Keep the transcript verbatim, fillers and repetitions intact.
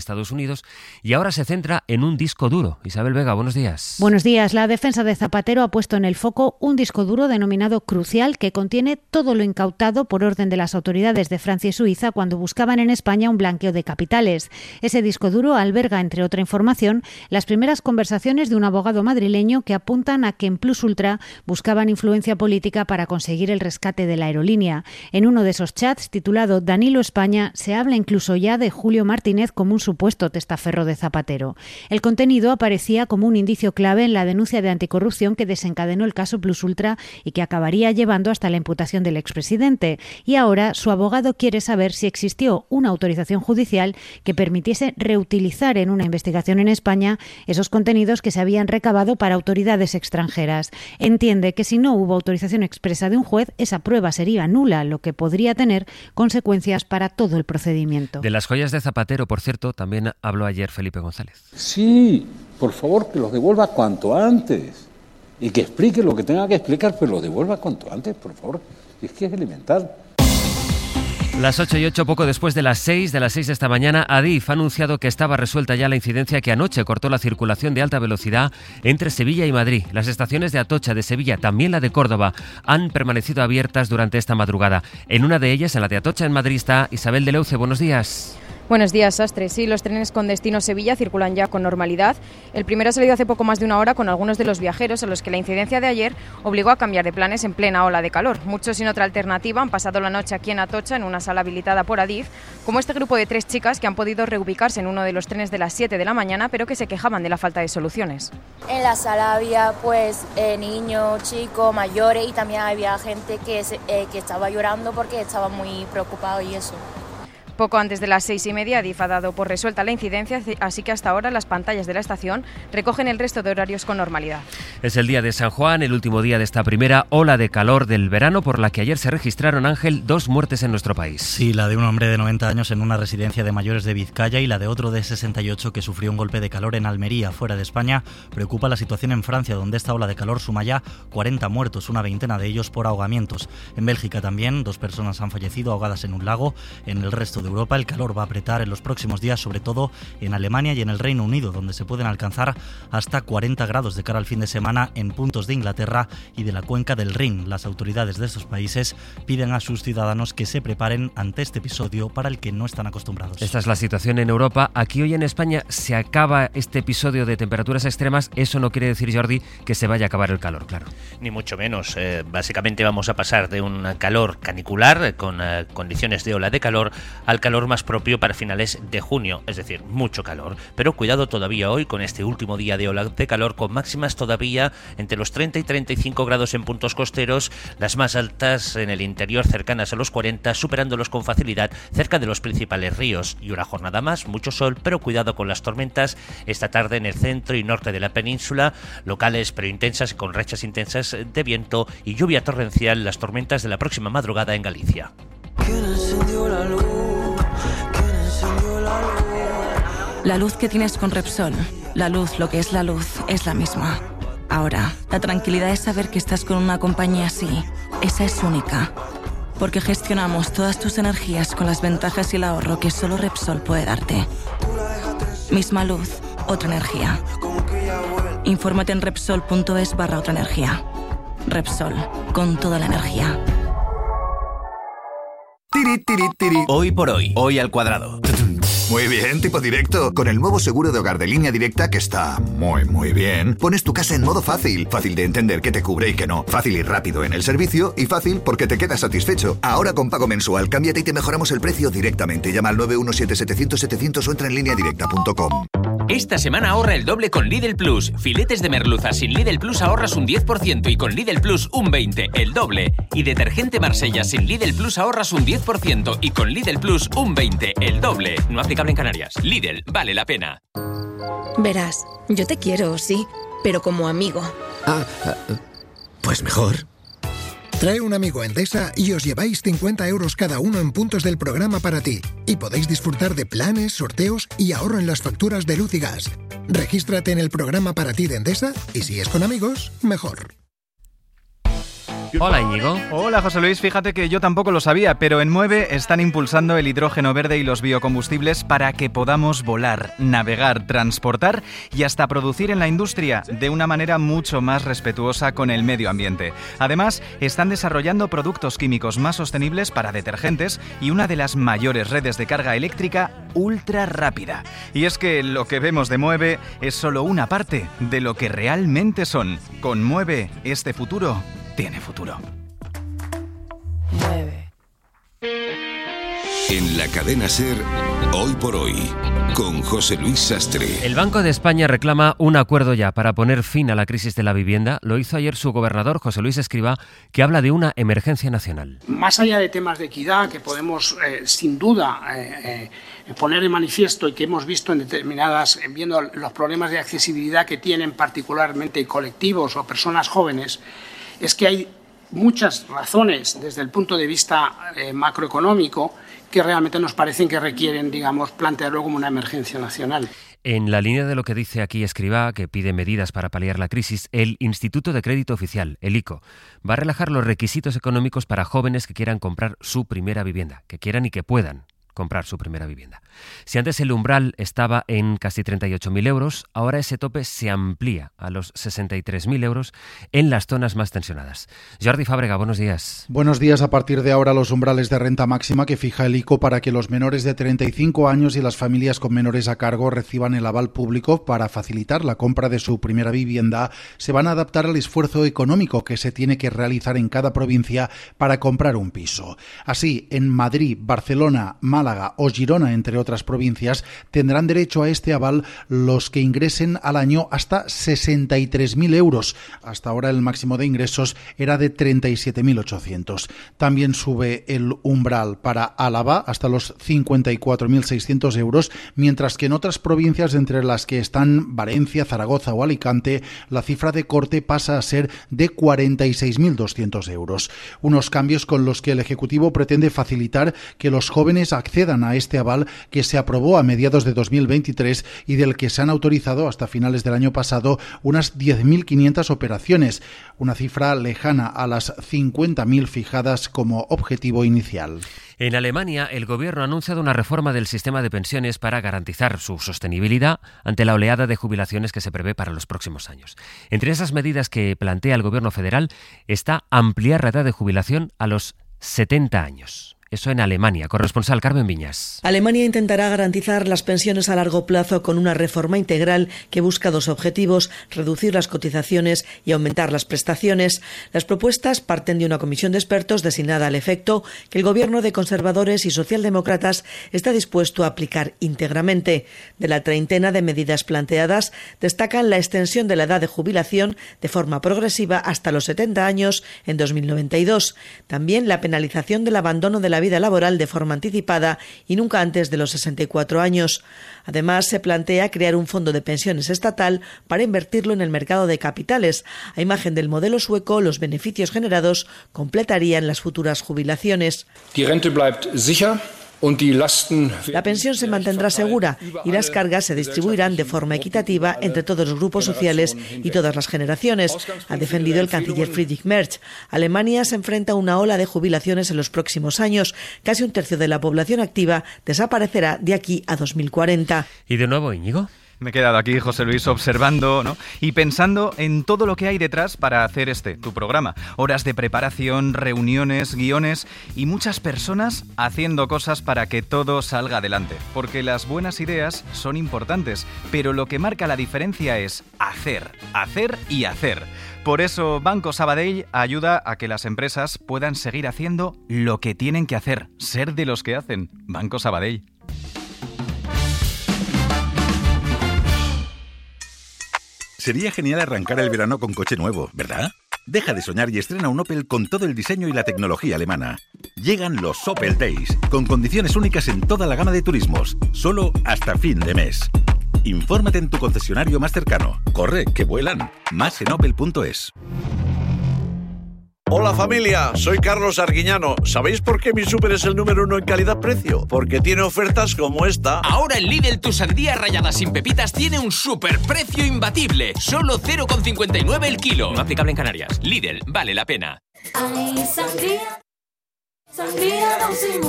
Estados Unidos y ahora se centra en un disco duro. Isabel Vega, buenos días. Buenos días. La defensa de Zapatero ha puesto en el foco un disco duro denominado Crucial que contiene todo lo incautado por orden de las autoridades de Francia y Suiza cuando buscaban en España un blanqueo de capitales. Ese disco duro alberga, entre otra información, las primeras conversaciones de un abogado madrileño que apuntan a que en Plus Ultra buscaban influencia política para conseguir el rescate de la aerolínea. En uno de esos chats, titulado Danilo España, se habla incluso ya de Julio Martínez como un supuesto testaferro de Zapatero. El contenido aparecía como un indicio clave en la denuncia de anticorrupción que desencadenó el caso Plus Ultra y que acabaría llevando hasta la imputación del expresidente. Y ahora su abogado quiere saber si existió una autorización judicial que permitiese reutilizar en una investigación en España esos contenidos que se habían recabado para autoridades extranjeras. Entiende que si no hubo autorización expresa de un juez, esa prueba sería nula, lo que podría tener consecuencias para todo el procedimiento. De las joyas de Zapatero, por cierto, también habló ayer Felipe González. Sí, por favor, que los devuelva cuanto antes. Y que explique lo que tenga que explicar, pero los devuelva cuanto antes, por favor. Es que es elemental. Las ocho y ocho, poco después de las seis, de las seis de esta mañana, Adif ha anunciado que estaba resuelta ya la incidencia que anoche cortó la circulación de alta velocidad entre Sevilla y Madrid. Las estaciones de Atocha, de Sevilla, también la de Córdoba, han permanecido abiertas durante esta madrugada. En una de ellas, en la de Atocha, en Madrid, está Isabel de Leuce. Buenos días. Buenos días, Sastre. Sí, los trenes con destino Sevilla circulan ya con normalidad. El primero ha salido hace poco más de una hora con algunos de los viajeros a los que la incidencia de ayer obligó a cambiar de planes en plena ola de calor. Muchos sin otra alternativa han pasado la noche aquí en Atocha en una sala habilitada por Adif, como este grupo de tres chicas que han podido reubicarse en uno de los trenes de las siete de la mañana, pero que se quejaban de la falta de soluciones. En la sala había pues eh, niños, chicos, mayores y también había gente que, se, eh, que estaba llorando porque estaba muy preocupado y eso. Poco antes de las seis y media, Adif ha dado por resuelta la incidencia, así que hasta ahora las pantallas de la estación recogen el resto de horarios con normalidad. Es el día de San Juan, el último día de esta primera ola de calor del verano, por la que ayer se registraron, Ángel, dos muertes en nuestro país. Sí, la de un hombre de noventa años en una residencia de mayores de Vizcaya y la de otro de sesenta y ocho que sufrió un golpe de calor en Almería, fuera de España. Preocupa la situación en Francia, donde esta ola de calor suma ya cuarenta muertos, una veintena de ellos por ahogamientos. En Bélgica también, dos personas han fallecido ahogadas en un lago. En el resto de Europa el calor va a apretar en los próximos días, sobre todo en Alemania y en el Reino Unido, donde se pueden alcanzar hasta cuarenta grados de cara al fin de semana en puntos de Inglaterra y de la cuenca del Rin. Las autoridades de estos países piden a sus ciudadanos que se preparen ante este episodio para el que no están acostumbrados. Esta es la situación en Europa. Aquí hoy en España se acaba este episodio de temperaturas extremas. Eso no quiere decir, Jordi, que se vaya a acabar el calor, claro. Ni mucho menos. Eh, básicamente vamos a pasar de un calor canicular, eh, con eh, condiciones de ola de calor, al calor más propio para finales de junio, es decir, mucho calor. Pero cuidado todavía hoy con este último día de ola de calor, con máximas todavía entre los treinta y treinta y cinco grados en puntos costeros, las más altas en el interior cercanas a los cuarenta, superándolos con facilidad cerca de los principales ríos. Y una jornada más, mucho sol, pero cuidado con las tormentas esta tarde en el centro y norte de la península, locales pero intensas, con rachas intensas de viento y lluvia torrencial, las tormentas de la próxima madrugada en Galicia. ¿Quién encendió la luz? La luz que tienes con Repsol, la luz, lo que es la luz, es la misma. Ahora, la tranquilidad es saber que estás con una compañía así. Esa es única. Porque gestionamos todas tus energías con las ventajas y el ahorro que solo Repsol puede darte. Misma luz, otra energía. Infórmate en Repsol.es barra otra energía. Repsol, con toda la energía. Tiri, tiri, tiri. Hoy por hoy, hoy al cuadrado. Muy bien, tipo directo. Con el nuevo seguro de hogar de Línea Directa, que está muy, muy bien, pones tu casa en modo fácil. Fácil de entender qué te cubre y qué no. Fácil y rápido en el servicio y fácil porque te quedas satisfecho. Ahora con pago mensual, cámbiate y te mejoramos el precio directamente. Llama al nueve uno siete siete cero cero siete cero cero o entra en línea directa punto com. Esta semana ahorra el doble con Lidl Plus. Filetes de merluza sin Lidl Plus ahorras un diez por ciento y con Lidl Plus un veinte por ciento, el doble. Y detergente Marsella sin Lidl Plus ahorras un diez por ciento y con Lidl Plus un veinte por ciento, el doble. No aplicable en Canarias. Lidl, vale la pena. Verás, yo te quiero, sí, pero como amigo. Ah, pues mejor. Trae un amigo a Endesa y os lleváis cincuenta euros cada uno en puntos del programa para ti. Y podéis disfrutar de planes, sorteos y ahorro en las facturas de luz y gas. Regístrate en el programa para ti de Endesa y si es con amigos, mejor. Hola, Íñigo. Hola, José Luis. Fíjate que yo tampoco lo sabía, pero en Mueve están impulsando el hidrógeno verde y los biocombustibles para que podamos volar, navegar, transportar y hasta producir en la industria de una manera mucho más respetuosa con el medio ambiente. Además, están desarrollando productos químicos más sostenibles para detergentes y una de las mayores redes de carga eléctrica ultra rápida. Y es que lo que vemos de Mueve es solo una parte de lo que realmente son. Con Mueve, este futuro tiene futuro. Mueve. En la cadena SER, Hoy por Hoy, con José Luis Sastre. El Banco de España reclama un acuerdo ya para poner fin a la crisis de la vivienda. Lo hizo ayer su gobernador, José Luis Escrivá, que habla de una emergencia nacional. Más allá de temas de equidad que podemos, eh, sin duda, eh, eh, poner en manifiesto y que hemos visto en determinadas, viendo los problemas de accesibilidad que tienen particularmente colectivos o personas jóvenes, es que hay muchas razones desde el punto de vista eh, macroeconómico que realmente nos parecen que requieren, digamos, plantearlo como una emergencia nacional. En la línea de lo que dice aquí Escrivá, que pide medidas para paliar la crisis, el Instituto de Crédito Oficial, el I C O, va a relajar los requisitos económicos para jóvenes que quieran comprar su primera vivienda, que quieran y que puedan comprar su primera vivienda. Si antes el umbral estaba en casi treinta y ocho mil euros, ahora ese tope se amplía a los sesenta y tres mil euros en las zonas más tensionadas. Jordi Fábrega, buenos días. Buenos días. A partir de ahora, los umbrales de renta máxima que fija el I C O para que los menores de treinta y cinco años y las familias con menores a cargo reciban el aval público para facilitar la compra de su primera vivienda se van a adaptar al esfuerzo económico que se tiene que realizar en cada provincia para comprar un piso. Así, en Madrid, Barcelona, Málaga o Girona, entre otras provincias, tendrán derecho a este aval los que ingresen al año hasta sesenta y tres mil euros. Hasta ahora el máximo de ingresos era de treinta y siete mil ochocientos. También sube el umbral para Álava hasta los cincuenta y cuatro mil seiscientos euros, mientras que en otras provincias, entre las que están Valencia, Zaragoza o Alicante, la cifra de corte pasa a ser de cuarenta y seis mil doscientos euros. Unos cambios con los que el Ejecutivo pretende facilitar que los jóvenes accedan a este aval que se aprobó a mediados de dos mil veintitrés y del que se han autorizado hasta finales del año pasado unas diez mil quinientas operaciones, una cifra lejana a las cincuenta mil fijadas como objetivo inicial. En Alemania, el gobierno ha anunciado una reforma del sistema de pensiones para garantizar su sostenibilidad ante la oleada de jubilaciones que se prevé para los próximos años. Entre esas medidas que plantea el gobierno federal está ampliar la edad de jubilación a los setenta años. Eso en Alemania. Corresponsal Carmen Viñas. Alemania intentará garantizar las pensiones a largo plazo con una reforma integral que busca dos objetivos: reducir las cotizaciones y aumentar las prestaciones. Las propuestas parten de una comisión de expertos designada al efecto que el gobierno de conservadores y socialdemócratas está dispuesto a aplicar íntegramente. De la treintena de medidas planteadas, destacan la extensión de la edad de jubilación de forma progresiva hasta los setenta años en dos mil noventa y dos. También la penalización del abandono de la vida laboral de forma anticipada y nunca antes de los sesenta y cuatro años. Además, se plantea crear un fondo de pensiones estatal para invertirlo en el mercado de capitales. A imagen del modelo sueco, los beneficios generados completarían las futuras jubilaciones. Die Rente bleibt sicher. La pensión se mantendrá segura y las cargas se distribuirán de forma equitativa entre todos los grupos sociales y todas las generaciones, ha defendido el canciller Friedrich Merz. Alemania se enfrenta a una ola de jubilaciones en los próximos años. Casi un tercio de la población activa desaparecerá de aquí a dos mil cuarenta. Y de nuevo, Íñigo. Me he quedado aquí, José Luis, observando, ¿no? Y pensando en todo lo que hay detrás para hacer este, tu programa. Horas de preparación, reuniones, guiones y muchas personas haciendo cosas para que todo salga adelante. Porque las buenas ideas son importantes, pero lo que marca la diferencia es hacer, hacer y hacer. Por eso Banco Sabadell ayuda a que las empresas puedan seguir haciendo lo que tienen que hacer, ser de los que hacen. Banco Sabadell. Sería genial arrancar el verano con coche nuevo, ¿verdad? Deja de soñar y estrena un Opel con todo el diseño y la tecnología alemana. Llegan los Opel Days, con condiciones únicas en toda la gama de turismos, solo hasta fin de mes. Infórmate en tu concesionario más cercano. Corre, que vuelan. Más en opel punto es. Hola familia, soy Carlos Arguiñano. ¿Sabéis por qué mi súper es el número uno en calidad-precio? Porque tiene ofertas como esta. Ahora en Lidl tu sandía rallada sin pepitas tiene un superprecio imbatible. Solo cero coma cincuenta y nueve el kilo. No aplicable en Canarias. Lidl, vale la pena. Ay, sangría, sangría Don Simón.